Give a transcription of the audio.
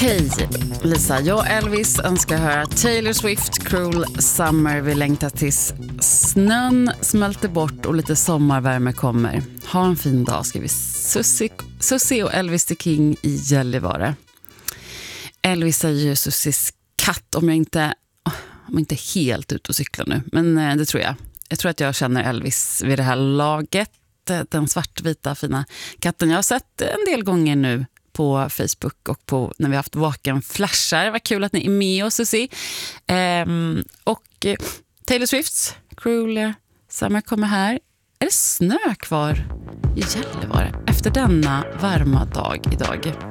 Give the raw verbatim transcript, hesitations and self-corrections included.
Hej, Lisa. Jag och Elvis önskar höra Taylor Swift, Cruel Summer. Vi längtar tills snön smälter bort och lite sommarvärme kommer. Ha en fin dag, skriver Susie, Susie och Elvis the King i Gällivare. Elvis är ju Susies katt, om jag inte, om jag inte är helt ute och cyklar nu. Men det tror jag. Jag tror att jag känner Elvis vid det här laget. Den svartvita fina katten. Jag har sett en del gånger nu på Facebook och på när vi har haft vaken flashar. Vad kul att ni är med oss, Susie. Ehm, och Taylor Swifts Cruel Summer kommer här. Är det snö kvar i Gällivare efter denna varma dag idag?